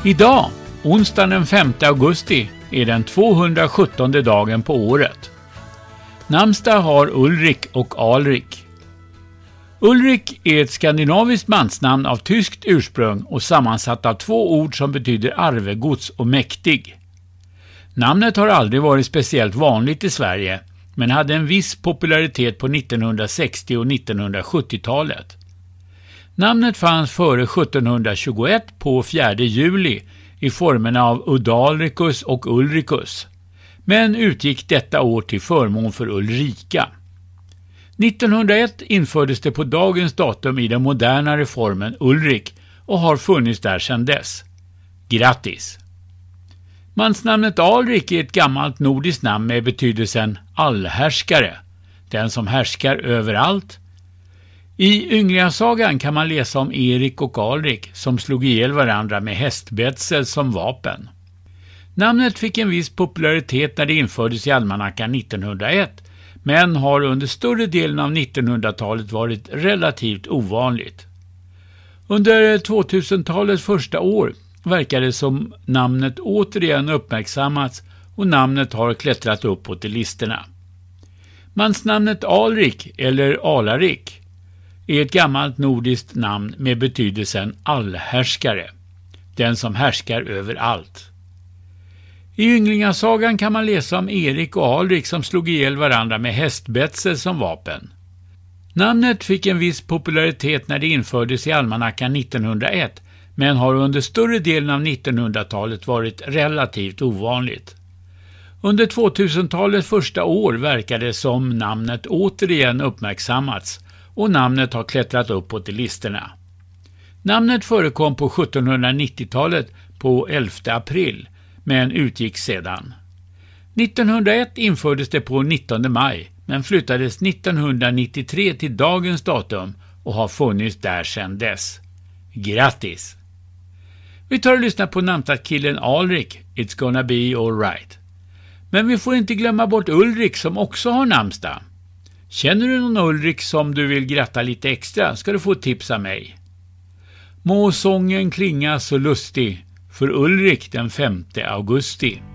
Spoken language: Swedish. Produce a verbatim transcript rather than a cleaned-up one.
Idag, onsdagen den femte augusti, är den tvåhundrasjuttonde dagen på året. Namnsdag har Ulrik och Alrik. Ulrik är ett skandinaviskt mansnamn av tyskt ursprung och sammansatt av två ord som betyder arvegods och mäktig. Namnet har aldrig varit speciellt vanligt i Sverige, men hade en viss popularitet på nittonhundrasextio- och nittonhundrasjuttiotalet. Namnet fanns före sjuttonhundratjugoett på fjärde juli i formerna av Udalricus och Ulricus, men utgick detta år till förmån för Ulrika. nittonhundraett infördes det på dagens datum i den modernare formen Ulrik och har funnits där sedan dess. Grattis! Mansnamnet Alrik är ett gammalt nordiskt namn med betydelsen allhärskare, den som härskar överallt. I Ynglingasagan kan man läsa om Erik och Alrik som slog ihjäl varandra med hästbetsel som vapen. Namnet fick en viss popularitet när det infördes i almanackan nittonhundraett, men har under större delen av nittonhundratalet varit relativt ovanligt. Under tvåtusentalets första år verkar det som namnet återigen uppmärksammats och namnet har klättrat uppåt i listorna. Mansnamnet Alrik eller Alarik är ett gammalt nordiskt namn med betydelsen allhärskare, den som härskar över allt. I Ynglingasagan kan man läsa om Erik och Alrik som slog ihjäl varandra med hästbetsel som vapen. Namnet fick en viss popularitet när det infördes i almanackan nittonhundraett, men har under större delen av nittonhundratalet varit relativt ovanligt. Under tvåtusentalets första år verkar det som namnet återigen uppmärksammats och namnet har klättrat uppåt i listorna. Namnet förekom på sjuttonhundranittiotalet på elfte april, men utgick sedan. nittonhundraett infördes det på nittonde maj, men flyttades nittonhundranittiotre till dagens datum och har funnits där sedan dess. Grattis! Vi tar och lyssnar på namnsdagskillen Alrik, It's gonna be all right. Men vi får inte glömma bort Ulrik som också har namnsdag. Känner du någon Ulrik som du vill gratta lite extra ska du få tips av mig. Må sången klinga så lustig för Ulrik den femte augusti.